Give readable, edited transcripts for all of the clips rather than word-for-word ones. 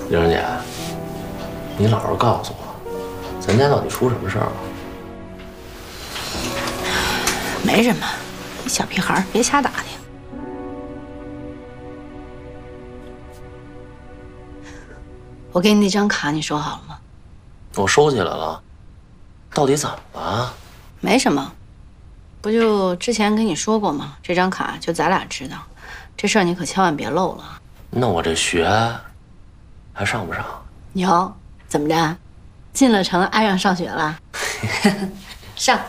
玲玲姐，你老实告诉我，咱家到底出什么事儿了？ 没什么，你小屁孩别瞎打听。我给你那张卡，你收好了吗？ 我收起来了。到底怎么了？ 没什么，不就之前跟你说过吗？这张卡就咱俩知道，这事儿你可千万别漏了。 那我这学还上不上？ 有，怎么着？进了城爱上上学了？上。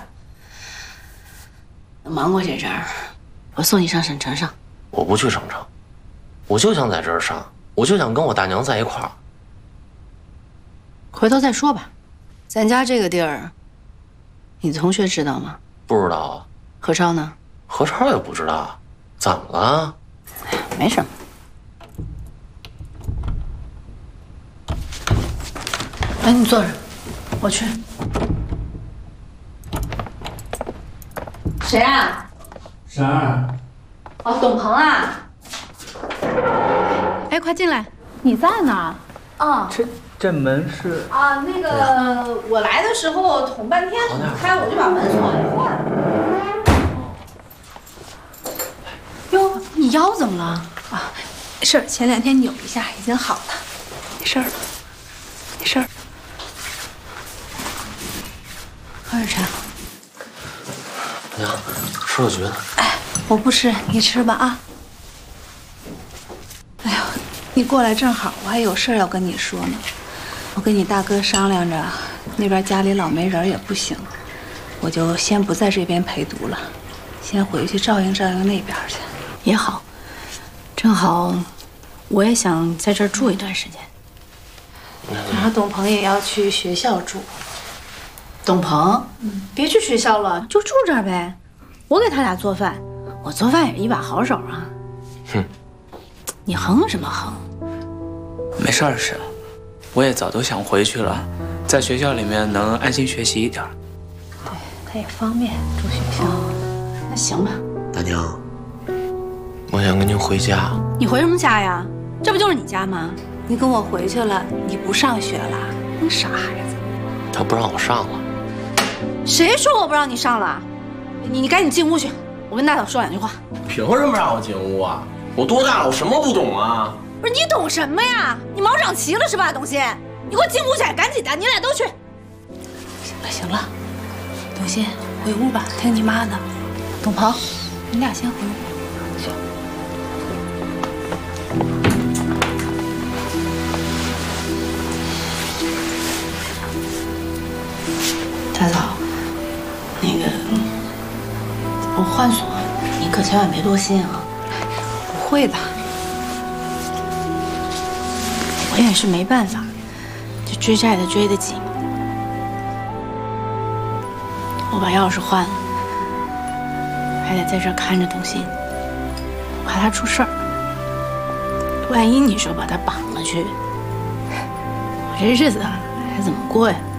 等忙过这阵儿，我送你上省城上。 我不去省城，我就想在这儿上，我就想跟我大娘在一块儿。 回头再说吧。咱家这个地儿，你同学知道吗？ 不知道啊。 何超呢？ 何超也不知道。怎么了？ 哎呀，没什么。哎，你坐着，我去。谁啊？ 婶儿。 哦，董鹏啊。哎，快进来。你在呢？啊。 这门是啊，那个我来的时候捅半天捅不开，我就把门锁了一会儿。哟，你腰怎么了？ 啊，没事儿，前2天扭一下，已经好了，没事儿，没事儿。 喝点茶。 娘，吃个橘子。 哎，我不吃，你吃吧啊。哎呦，你过来正好，我还有事儿要跟你说呢。我跟你大哥商量着，那边家里老没人也不行，我就先不在这边陪读了，先回去照应照应那边去。 也好，正好我也想在这儿住一段时间。 然后董鹏也要去学校住。 董鹏，别去学校了，就住这儿呗。我给他俩做饭，我做饭也是一把好手啊。 哼， 你哼什么哼？ 没事儿是，我也早都想回去了，在学校里面能安心学习一点。 对，他也方便住学校。 那行吧。 大娘，我想跟您回家。 你回什么家呀？这不就是你家吗？ 你跟我回去了，你不上学了？你傻孩子。 他不让我上了。 谁说我不让你上了？你赶紧进屋去，我跟大嫂说2句话。 凭什么让我进屋啊？我多大了，我什么不懂啊？ 不是你懂什么呀？你毛长齐了是吧，董鑫？你给我进屋去，赶紧的，你俩都去。 行了行了，董鑫回屋吧，听你妈的。董鹏，你俩先回屋。行。 大嫂，那个我换锁，你可千万别多心啊。 不会的。 我也是没办法，这追债的追得紧。我把钥匙换了，还得在这儿看着董鑫，我怕他出事儿。万一你说把他绑了去，我这日子还怎么过呀？